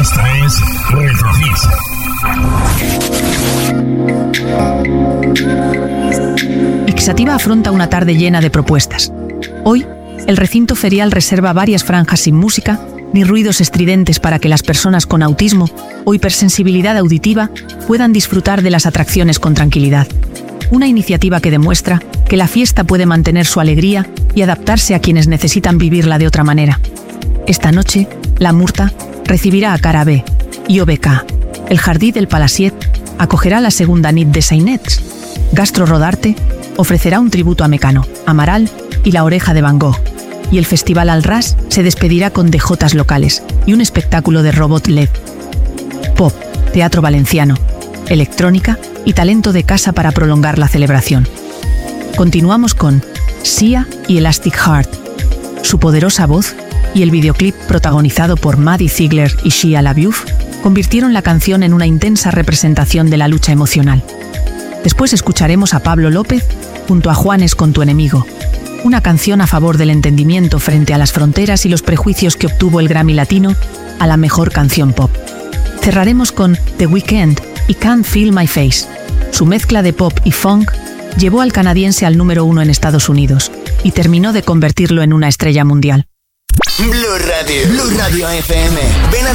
Esta es Retro Hits. Ixativa afronta una tarde llena de propuestas. Hoy, el recinto ferial reserva varias franjas sin música ni ruidos estridentes para que las personas con autismo o hipersensibilidad auditiva puedan disfrutar de las atracciones con tranquilidad. Una iniciativa que demuestra que la fiesta puede mantener su alegría y adaptarse a quienes necesitan vivirla de otra manera. Esta noche, La Murta recibirá a Cara B i OBK. El Jardí del Palaciet acogerá la segunda nit de Sainets. Gastro Rodarte ofrecerá un tributo a Mecano, Amaral y La Oreja de Van Gogh. Y el Festival Al Ras se despedirá con DJs locales y un espectáculo de robot LED. Pop, teatro valenciano, electrónica y talento de casa para prolongar la celebración. Continuamos con Sia y Elastic Heart. Su poderosa voz y el videoclip protagonizado por Maddie Ziegler y Shia LaBeouf convirtieron la canción en una intensa representación de la lucha emocional. Después escucharemos a Pablo López junto a Juanes con tu enemigo, una canción a favor del entendimiento frente a las fronteras y los prejuicios que obtuvo el Grammy Latino a la mejor canción pop. Cerraremos con The Weeknd y Can't Feel My Face. Su mezcla de pop y funk llevó al canadiense al número 1 en Estados Unidos y terminó de convertirlo en una estrella mundial. Blue Radio FM. Ven a